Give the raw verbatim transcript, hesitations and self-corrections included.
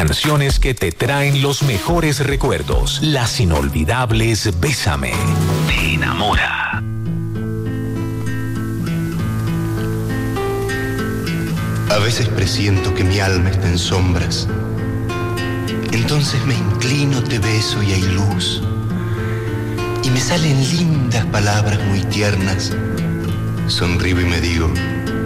Canciones que te traen los mejores recuerdos. Las inolvidables Bésame. Te enamora. A veces presiento que mi alma está en sombras. Entonces me inclino, te beso y hay luz. Y me salen lindas palabras muy tiernas. Sonrío y me digo,